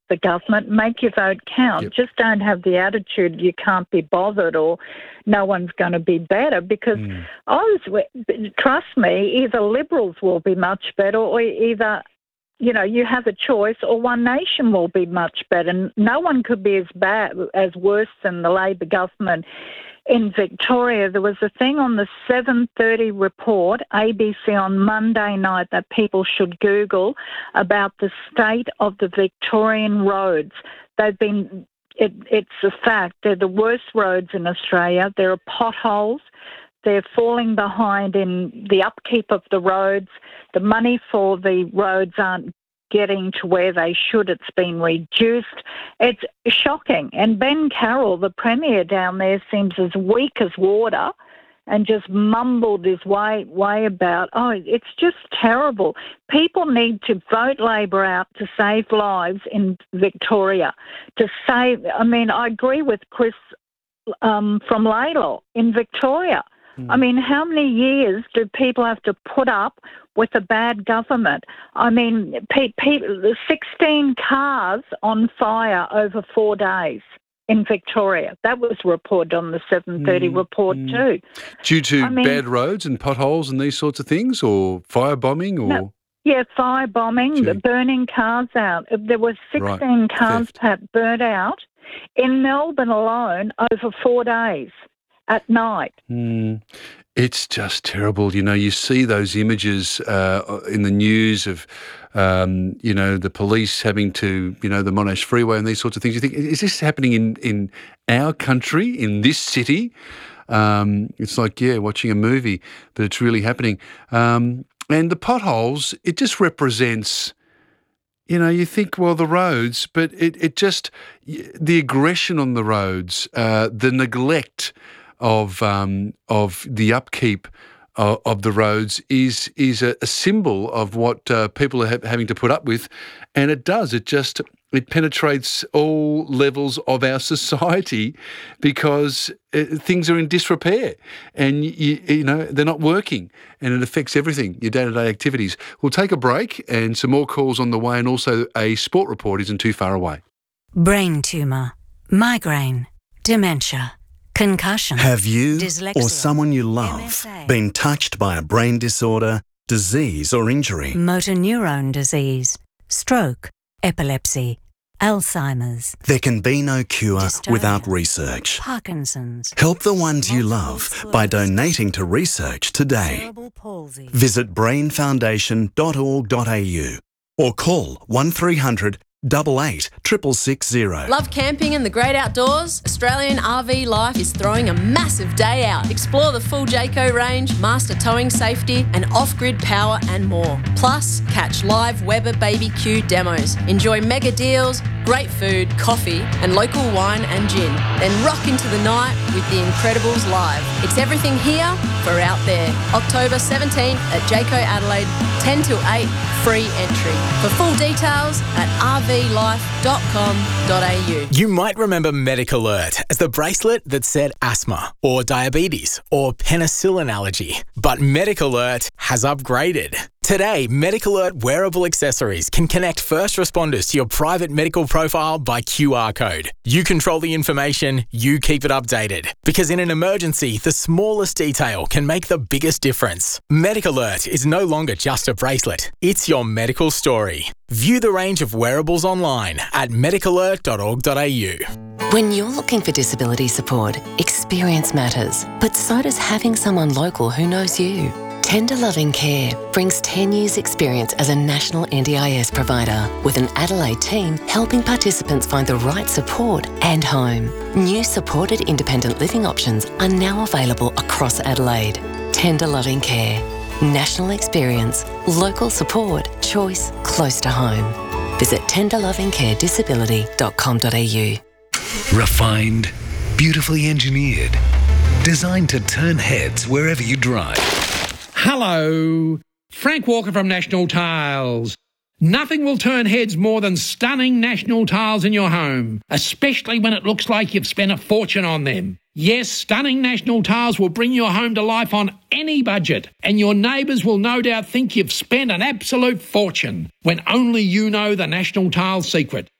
the government, make your vote count. Yep. Just don't have the attitude you can't be bothered or no one's going to be better, because trust me, either Liberals will be much better or either, you have a choice, or One Nation will be much better. No one could be as worse than the Labor government in Victoria. There was a thing on the 7:30 report, ABC on Monday night, that people should Google about the state of the Victorian roads. It's a fact, they're the worst roads in Australia. There are potholes. They're falling behind in the upkeep of the roads. The money for the roads aren't getting to where they should. It's been reduced. It's shocking. And Ben Carroll, the Premier down there, seems as weak as water and just mumbled his way about, it's just terrible. People need to vote Labor out to save lives in Victoria. I agree with Chris from Laylaw in Victoria. I mean, how many years do people have to put up with a bad government? I mean, 16 cars on fire over 4 days in Victoria. That was reported on the 7:30 report too. Due to bad roads and potholes and these sorts of things, or firebombing, or? No, firebombing, burning cars out. There were 16 cars burnt out in Melbourne alone over 4 days. At night. It's just terrible. You see those images in the news of, the police having to, the Monash Freeway and these sorts of things. You think, is this happening in our country, in this city? It's like, watching a movie, but it's really happening. And the potholes, it just represents... you think, well, the roads, but it just, the aggression on the roads, the neglect of the upkeep of the roads is a symbol of what people are having to put up with, and it penetrates all levels of our society, because things are in disrepair, and they're not working, and it affects everything, your day-to-day activities. We'll take a break, and some more calls on the way, and also a sport report isn't too far away. Brain tumour, migraine, dementia, concussion. Have you dyslexia, or someone you love MSA, been touched by a brain disorder, disease or injury? motor neurone disease, stroke, epilepsy, Alzheimer's. There can be no cure Dystonia, without research. Parkinson's. Help the ones you love by donating to research today. Cerebral palsy. Visit brainfoundation.org.au or call 1300 88 660. Love camping and the great outdoors? Australian RV Life is throwing a massive day out. Explore the full Jayco range, master towing safety and off-grid power and more. Plus, catch live Weber BBQ demos. Enjoy mega deals, great food, coffee and local wine and gin. Then rock into the night with the Incredibles live. It's everything here for out there. October 17th at Jayco Adelaide, 10 till 8, free entry. For full details at rvlife.com.au. You might remember MedicAlert as the bracelet that said asthma or diabetes or penicillin allergy. But MedicAlert has upgraded. Today, MedicAlert wearable accessories can connect first responders to your private medical profile by QR code. You control the information, you keep it updated. Because in an emergency, the smallest detail can make the biggest difference. MedicAlert is no longer just a bracelet, it's your medical story. View the range of wearables online at medicalert.org.au. When you're looking for disability support, experience matters, but so does having someone local who knows you. Tender Loving Care brings 10 years' experience as a national NDIS provider, with an Adelaide team helping participants find the right support and home. New supported independent living options are now available across Adelaide. Tender Loving Care. National experience, local support, choice, close to home. Visit tenderlovingcaredisability.com.au. Refined, beautifully engineered, designed to turn heads wherever you drive. Hello, Frank Walker from National Tiles. Nothing will turn heads more than stunning National Tiles in your home, especially when it looks like you've spent a fortune on them. Yes, stunning National Tiles will bring your home to life on any budget, and your neighbours will no doubt think you've spent an absolute fortune, when only you know the National Tiles secret.